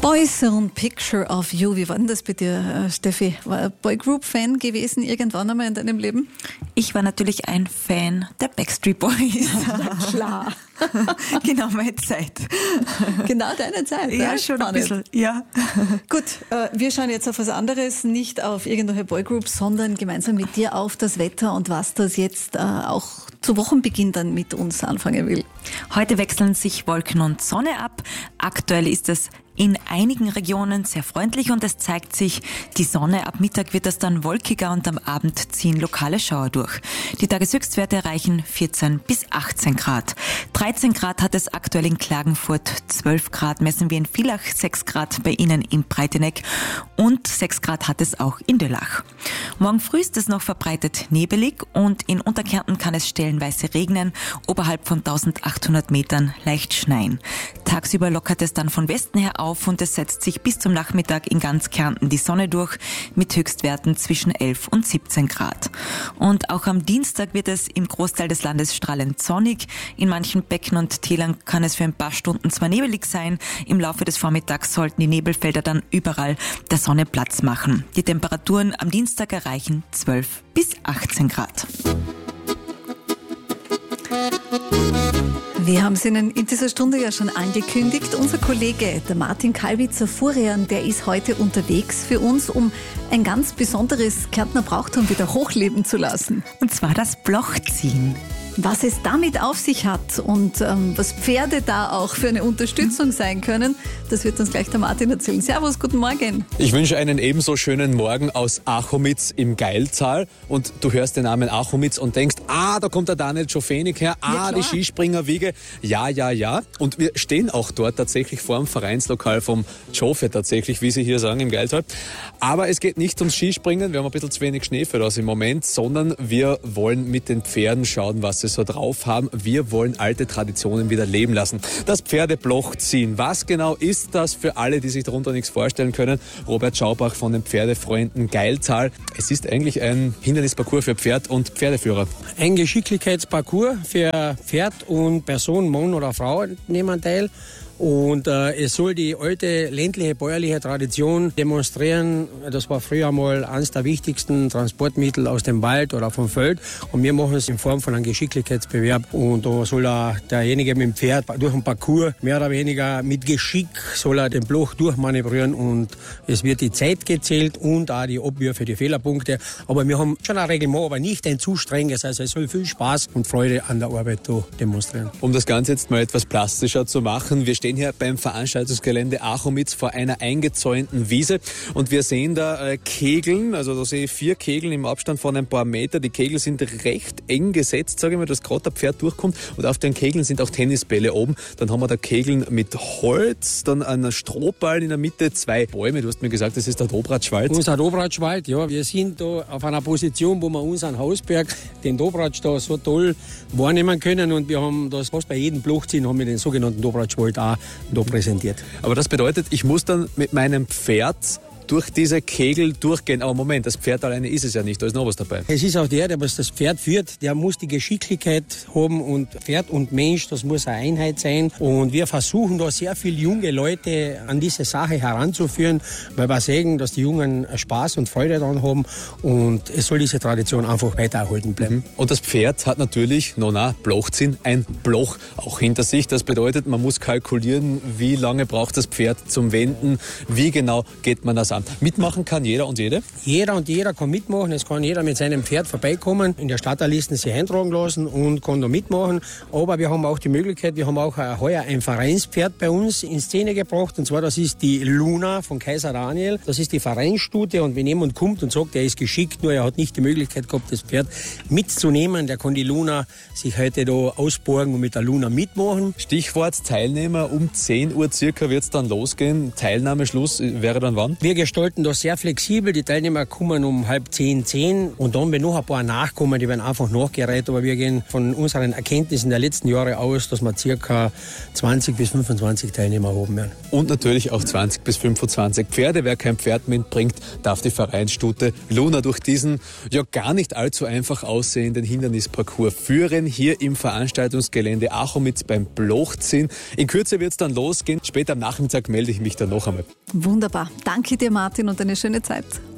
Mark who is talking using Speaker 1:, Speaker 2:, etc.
Speaker 1: Boys und Picture of You. Wie war denn das bei dir, Steffi? War ein Boygroup-Fan gewesen irgendwann einmal in deinem Leben?
Speaker 2: Ich war natürlich ein Fan der Backstreet Boys.
Speaker 1: Na klar.
Speaker 2: Genau meine Zeit.
Speaker 1: Genau deine Zeit?
Speaker 2: Ja, schon ein bisschen. Ja.
Speaker 1: Gut, wir schauen jetzt auf was anderes, nicht auf irgendwelche Boygroups, sondern gemeinsam mit dir auf das Wetter und was das jetzt auch zu Wochenbeginn dann mit uns anfangen will.
Speaker 2: Heute wechseln sich Wolken und Sonne ab. Aktuell ist es in einigen Regionen sehr freundlich und es zeigt sich die Sonne. Ab Mittag wird es dann wolkiger und am Abend ziehen lokale Schauer durch. Die Tageshöchstwerte erreichen 14 bis 18 Grad. 13 Grad hat es aktuell in Klagenfurt, 12 Grad messen wir in Villach, 6 Grad bei Ihnen in Breiteneck und 6 Grad hat es auch in Döllach. Morgen früh ist es noch verbreitet nebelig und in Unterkärnten kann es stellenweise regnen, oberhalb von 1800 Metern leicht schneien. Tagsüber lockert es dann von Westen her auf und es setzt sich bis zum Nachmittag in ganz Kärnten die Sonne durch mit Höchstwerten zwischen 11 und 17 Grad. Und auch am Dienstag wird es im Großteil des Landes strahlend sonnig. In manchen Becken und Tälern kann es für ein paar Stunden zwar nebelig sein, im Laufe des Vormittags sollten die Nebelfelder dann überall der Sonne Platz machen. Die Temperaturen am Dienstag erreichen 12 bis 18 Grad.
Speaker 1: Wir haben es Ihnen in dieser Stunde ja schon angekündigt. Unser Kollege, der Martin Kalwitzer-Furian, der ist heute unterwegs für uns, um ein ganz besonderes Kärntner Brauchtum wieder hochleben zu lassen.
Speaker 2: Und zwar das Blochziehen.
Speaker 1: Was es damit auf sich hat und was Pferde da auch für eine Unterstützung sein können, das wird uns gleich der Martin erzählen. Servus, guten Morgen.
Speaker 3: Ich wünsche einen ebenso schönen Morgen aus Achomitz im Geiltal. Und du hörst den Namen Achomitz und denkst, da kommt der Daniel Czofenik her,
Speaker 1: Ja,
Speaker 3: die Skispringerwiege. Ja. Und wir stehen auch dort tatsächlich vor dem Vereinslokal vom Tschofe tatsächlich, wie sie hier sagen, im Geiltal. Aber es geht nicht ums Skispringen, wir haben ein bisschen zu wenig Schnee für das im Moment, sondern wir wollen mit den Pferden schauen, was sie so drauf haben. Wir wollen alte Traditionen wieder leben lassen. Das Pferdeblochziehen. Was genau ist das für alle, die sich darunter nichts vorstellen können? Robert Schaubach von den Pferdefreunden Geiltal. Es ist eigentlich ein Hindernisparcours für Pferd und Pferdeführer.
Speaker 4: Ein Geschicklichkeitsparcours für Pferd und Person, Mann oder Frau nehmen teil. Und es soll die alte ländliche bäuerliche Tradition demonstrieren. Das war früher mal eines der wichtigsten Transportmittel aus dem Wald oder vom Feld. Und wir machen es in Form von einem Geschicklichkeitsbewerb. Und da soll derjenige mit dem Pferd durch den Parcours mehr oder weniger mit Geschick soll er den Bloch durchmanövrieren. Und es wird die Zeit gezählt und auch die Abwürfe, die Fehlerpunkte. Aber wir haben schon ein Reglement, aber nicht ein zu strenges. Also es soll viel Spaß und Freude an der Arbeit da demonstrieren.
Speaker 3: Um das Ganze jetzt mal etwas plastischer zu machen, wir stehen hier beim Veranstaltungsgelände Achomitz vor einer eingezäunten Wiese und wir sehen da Kegeln, also da sehe ich 4 Kegeln im Abstand von ein paar Meter. Die Kegel sind recht eng gesetzt, sage ich mal, dass gerade der Pferd durchkommt und auf den Kegeln sind auch Tennisbälle oben. Dann haben wir da Kegeln mit Holz, dann einen Strohballen in der Mitte, 2 Bäume. Du hast mir gesagt, das ist der Dobratschwald.
Speaker 4: Unser Dobratschwald, ja. Wir sind da auf einer Position, wo wir unseren Hausberg, den Dobratsch da so toll wahrnehmen können und wir haben das fast bei jedem Blochziehen haben wir den sogenannten Dobratschwald auch da präsentiert.
Speaker 3: Aber das bedeutet, ich muss dann mit meinem Pferd durch diese Kegel durchgehen. Aber Moment, das Pferd alleine ist es ja nicht, da ist noch was dabei.
Speaker 4: Es ist auch der was das Pferd führt, der muss die Geschicklichkeit haben und Pferd und Mensch, das muss eine Einheit sein. Und wir versuchen da sehr viele junge Leute an diese Sache heranzuführen, weil wir sehen, dass die Jungen Spaß und Freude daran haben und es soll diese Tradition einfach weiter erhalten bleiben.
Speaker 3: Und das Pferd hat natürlich, Blochziehen, ein Bloch auch hinter sich. Das bedeutet, man muss kalkulieren, wie lange braucht das Pferd zum Wenden, wie genau geht man das an. Mitmachen kann jeder und jede?
Speaker 4: Jeder und jeder kann mitmachen. Es kann jeder mit seinem Pferd vorbeikommen, in der Stadtterlisten sich eintragen lassen und kann da mitmachen. Aber wir haben auch die Möglichkeit, wir haben auch heuer ein Vereinspferd bei uns in Szene gebracht. Und zwar, das ist die Luna von Kaiser Daniel. Das ist die Vereinsstute und wenn jemand kommt und sagt, er ist geschickt, nur er hat nicht die Möglichkeit gehabt, das Pferd mitzunehmen, der kann die Luna sich heute da ausborgen und mit der Luna mitmachen.
Speaker 3: Stichwort Teilnehmer, um 10 Uhr circa wird es dann losgehen. Teilnahmeschluss wäre dann wann?
Speaker 4: Wir gestalten das sehr flexibel. Die Teilnehmer kommen um 9:30, und dann, wenn noch ein paar nachkommen, die werden einfach nachgereiht. Aber wir gehen von unseren Erkenntnissen der letzten Jahre aus, dass wir ca. 20 bis 25 Teilnehmer haben werden.
Speaker 3: Und natürlich auch 20 bis 25 Pferde. Wer kein Pferd mitbringt, darf die Vereinsstute Luna durch diesen ja gar nicht allzu einfach aussehenden Hindernisparcours führen. Hier im Veranstaltungsgelände Achomitz beim Blochzin. In Kürze wird es dann losgehen. Später am Nachmittag melde ich mich dann noch einmal.
Speaker 1: Wunderbar. Danke dir, Martin, und eine schöne Zeit.